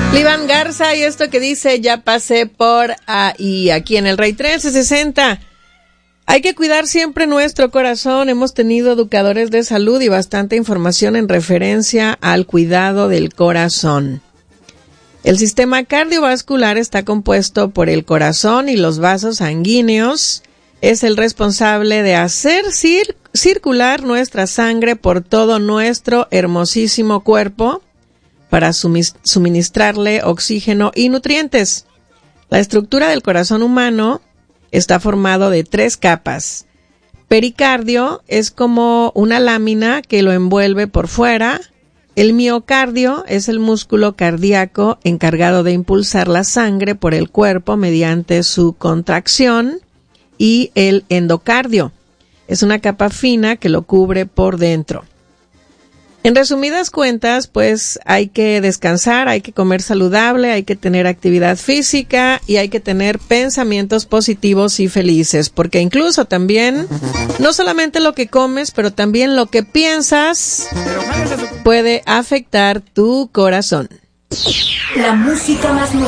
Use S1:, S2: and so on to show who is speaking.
S1: Iván Garza, y esto que dice, ya pasé por ahí, aquí en el Rey 1360. Hay que cuidar siempre nuestro corazón. Hemos tenido educadores de salud y bastante información en referencia al cuidado del corazón. El sistema cardiovascular está compuesto por el corazón y los vasos sanguíneos. Es el responsable de hacer circular nuestra sangre por todo nuestro hermosísimo cuerpo para suministrarle oxígeno y nutrientes. La estructura del corazón humano está formado de 3 capas. Pericardio es como una lámina que lo envuelve por fuera. El miocardio es el músculo cardíaco encargado de impulsar la sangre por el cuerpo mediante su contracción. Y el endocardio es una capa fina que lo cubre por dentro. En resumidas cuentas, pues hay que descansar, hay que comer saludable, hay que tener actividad física y hay que tener pensamientos positivos y felices, porque incluso también, no solamente lo que comes, pero también lo que piensas puede afectar tu corazón.
S2: La música más nueva.